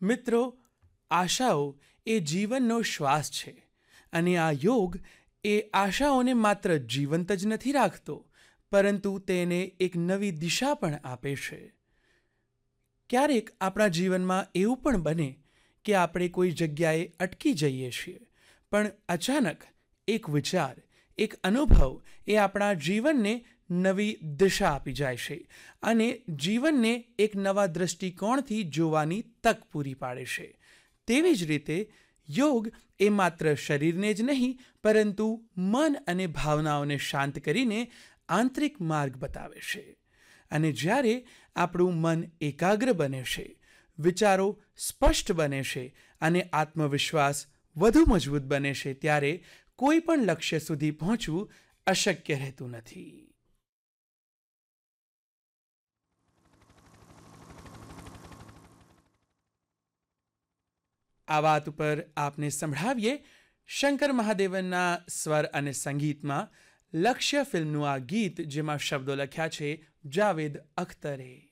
મિત્રો, આશાઓ એ જીવનનો શ્વાસ છે અને આ યોગ એ આશાઓને માત્ર જીવંત જ નથી રાખતો, પરંતુ તેને એક નવી દિશા પણ આપે છે. ક્યારેક આપણા જીવનમાં એવું પણ બને કે આપણે કોઈ જગ્યાએ અટકી જઈએ છીએ, પણ અચાનક એક વિચાર, એક અનુભવ એ આપણા જીવનને નવી દિશા આપી જાય છે અને જીવનને એક નવા દૃષ્ટિકોણથી જોવાની તક પૂરી પાડે છે. તેવી જ રીતે યોગ એ માત્ર શરીરને જ નહીં, પરંતુ મન અને ભાવનાઓને શાંત કરીને આંતરિક માર્ગ બતાવે છે. અને જ્યારે આપણું મન એકાગ્ર બને છે, વિચારો સ્પષ્ટ બને છે અને આત્મવિશ્વાસ વધુ મજબૂત બને છે, ત્યારે કોઈ પણ લક્ષ્ય સુધી પહોંચવું અશક્ય રહેતું નથી. આ વાત ઉપર આપને સંભળાવીએ શંકર મહાદેવનના સ્વર અને સંગીતમાં લક્ષ્ય ફિલ્મનું આ ગીત, જેમાં શબ્દો લખ્યા છે જાવેદ અખ્તરે.